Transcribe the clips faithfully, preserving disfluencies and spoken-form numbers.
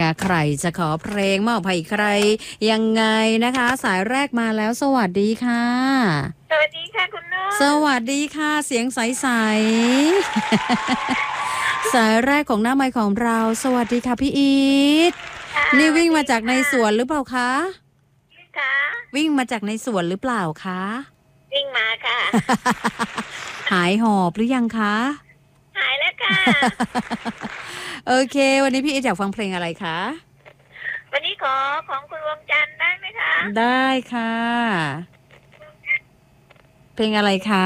ใครจะขอเพลงมอบให้ใครยังไงนะคะสายแรกมาแล้วสวัสดีค่ะสวัสดีค่ะคุณนุ่นสวัสดีค่ะเสียงใสๆ สายแรกของหน้าไมค์ของเราสวัสดีค่ะพี่อีทนี่วิ่งมาจากในสวนหรือเปล่าคะค่ะวิ่งมาจากในสวนหรือเปล่าคะวิ่งมาค่ะหายหอบหรือยังคะหายแล้วค่ะโอเควันนี้พี่อีทอยากฟังเพลงอะไรคะวันนี้ขอของคุณวงจันทร์ได้ไหมคะได้ค่ะเพลงอะไรคะ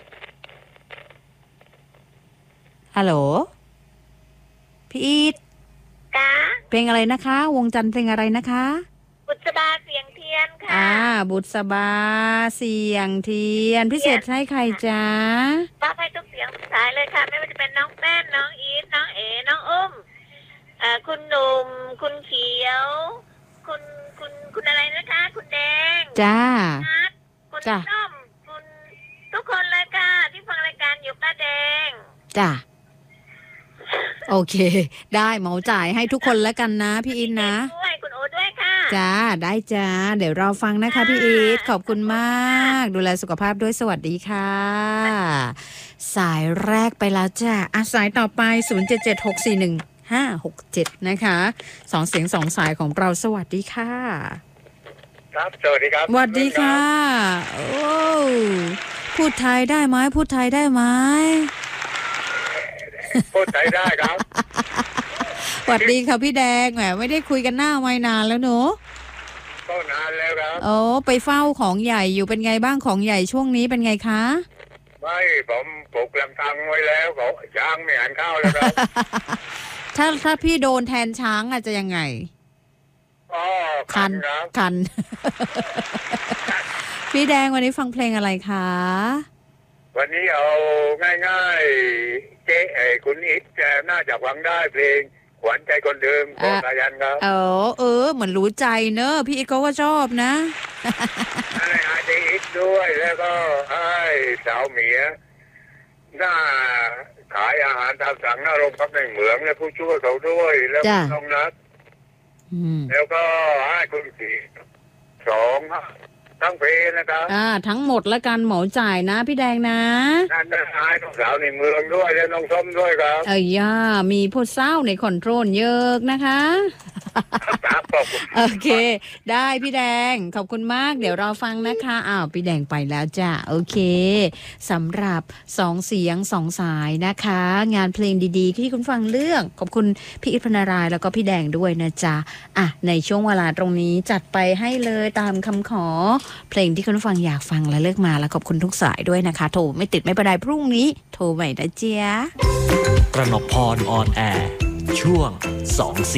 ฮัลโหลพี่อีทค่ะเพลงอะไรนะคะวงจันทร์เพลงอะไรนะคะบุษบาเสียงเทียนค่ะอ่าบุษบาเสียงเทียนพิเศษให้ใครจ๊ะป้าให้ทุกเสียงทุกสายเลยค่ะไม่ว่าจะเป็นน้องแป้นน้องอีทน้องเอ๋น้องอุ้มเอ่อคุณหนุ่มคุณเขียวคุณคุณคุณอะไรนะคะคุณแดงจ้านัดคุณส้มคุณทุกคนเลยค่ะที่ฟังรายการอยู่ป้าแดงจ้าโอเคได้เหมาจ่ายให้ทุกคนแล้วกันนะพี่อินนะด้วยคุณโอด้วยค่ะจ้าได้จ้าเดี๋ยวเราฟังนะคะพี่อีทขอบคุณมากดูแลสุขภาพด้วยสวัสดีค่ะสายแรกไปแล้วจ้าอ่ะสายต่อไปศูนย์ เจ็ด เจ็ด หก สี่ หนึ่ง ห้า หก เจ็ดนะคะสองเสียงสองสายของเราสวัสดีค่ะครับสวัสดีครับสวัสดีค่ะโอ้พูดไทยได้ไหมพูดไทยได้ไหมพูดไทยได้ครับสวัสดีค่ะพี่แดงแหมไม่ได้คุยกันหน้าไม่นานแล้วหนูก็นานแล้วครับโอ้ไปเฝ้าของใหญ่อยู่เป็นไงบ้างของใหญ่ช่วงนี้เป็นไงคะไม่ผมปลูกลำตังไว้แล้วเขาช้างไม่หันเข้าแล้วครับถ้าถ้าพี่โดนแทนช้างอาจจะยังไงอ๋อคันคัน พี่แดงวันนี้ฟังเพลงอะไรคะวันนี้เอาง่ายๆเจ๊ไอ้คุณอิทจะน่าจะฟังได้เพลงขวัญใจคนเดิมของสายันครับเออเออเหมือนรู้ใจเนอะพี่อิทเขาก็ชอบนะอะไรอาเจ๊อิทด้วยแล้วก็ไอ้สาวเหมียหน้าขายอาหารตามสั่งหน้าโรงพักในเหมืองและผู้ช่วยเขาด้วยแล้วน้องนัทแล้วก็ให้คุณสี่สองทั้งเพลงนะครับอ่าทั้งหมดละกันเหมาจ่ายนะพี่แดงนะนั่นนะให้น้องสาวในเมืองด้วยและน้องส้มด้วยครับเอ้ยย่ามีผู้เศร้าในคอนโทรลเยอะนะคะโอเคได้พี่แดงขอบคุณมากเดี๋ยวเราฟังนะคะอ้าวพี่แดงไปแล้วจ้ะโอเคสำหรับสองเสียงสองสายนะคะงานเพลงดีๆที่คุณฟังเลือกขอบคุณพี่อิทพนารายแล้วก็พี่แดงด้วยนะจ๊ะอ่ะในช่วงเวลาตรงนี้จัดไปให้เลยตามคำขอเพลงที่คุณฟังอยากฟังและเลือกมาแล้วขอบคุณทุกสายด้วยนะคะโทรไม่ติดไม่เป็นไรพรุ่งนี้โทรใหม่นะเจ๊ยกระหนกพรออนแอร์ช่วงสอง